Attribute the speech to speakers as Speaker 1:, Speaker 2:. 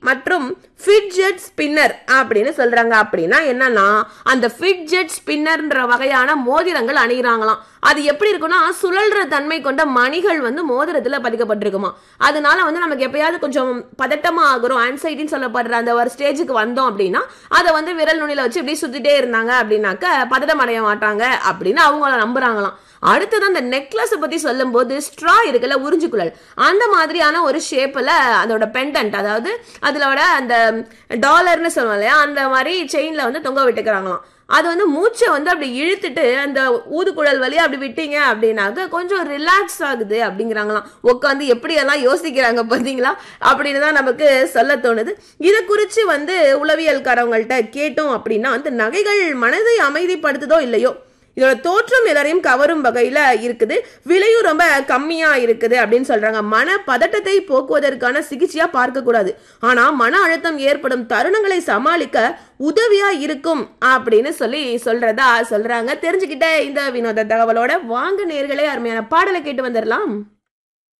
Speaker 1: மற்றும் fidget spinner அப்படின்னு சொல்றாங்க. அப்படின்னா என்னன்னா அந்த ஃபிட்ஜெட் ஸ்பின்னர்ன்ற வகையான மோதிரங்கள் அணிகிறாங்களாம். அது எப்படி இருக்குன்னா சுழல்ற தன்மை கொண்ட மணிகள் வந்து மோதிரத்துல பதிக்கப்பட்டிருக்குமா. அதனால வந்து நமக்கு எப்பயாவது கொஞ்சம் பதட்டமா ஆகுறோம், ஆன்சைட்டின்னு சொல்லப்படுற அந்த ஒரு ஸ்டேஜுக்கு வந்தோம் அப்படின்னா அதை வந்து விரல் நுனியில வச்சு இப்படி சுத்திட்டே இருந்தாங்க அப்படின்னாக்க பதட்டம் அடைய மாட்டாங்க அப்படின்னு அவங்கள நம்புறாங்களாம். அடுத்தது அந்த நெக்லஸ் பத்தி சொல்லும் போது ஸ்ட்ரா இருக்குல்ல, உறிஞ்சுக்குழல், அந்த மாதிரியான ஒரு ஷேப்ல அதோட பெண்டன்ட், அதாவது அதோட அந்த டாலர்னு சொல்லுவோம் இல்லையா, அந்த மாதிரி செயின்ல வந்து தொங்க விட்டுக்கிறாங்களாம். அது வந்து மூச்சை வந்து அப்படி இழுத்துட்டு அந்த ஊதுக்குழல் வழியா அப்படி விட்டீங்க அப்படின்னாக்க கொஞ்சம் ரிலாக்ஸ் ஆகுது அப்படிங்கிறாங்களாம். உட்காந்து எப்படியெல்லாம் யோசிக்கிறாங்க பார்த்தீங்களா அப்படின்னு தான் நமக்கு சொல்ல தோணுது. இதை குறித்து வந்து உளவியல்காரவங்கள்ட்ட கேட்டோம் அப்படின்னா அந்த நகைகள் மனதை அமைதிப்படுத்துதோ இல்லையோ இதோட தோற்றம் எல்லாரையும் கவரும் வகையில இருக்குது, விலையும் ரொம்ப கம்மியா இருக்குது அப்படின்னு சொல்றாங்க. மன பதட்டத்தை போக்குவதற்கான சிகிச்சையா பார்க்க கூடாது, ஆனா மன அழுத்தம் ஏற்படும் தருணங்களை சமாளிக்க உதவியா இருக்கும் அப்படின்னு சொல்றதா சொல்றாங்க. தெரிஞ்சுக்கிட்ட இந்த வினோத தகவலோட வாங்க நேயர்களே அருமையான பாடலை கேட்டு வந்துடலாம்.